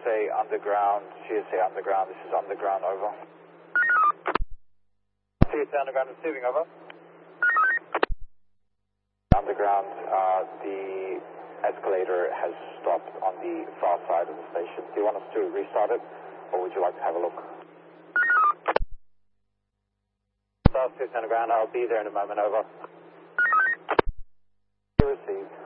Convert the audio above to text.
GSA Underground, this is Underground, over. GSA Underground receiving, over. Underground, the escalator has stopped on the far side of the station. Do you want us to restart it, or would you like to have a look? South 6 Underground, I'll be there in a moment, over. Received.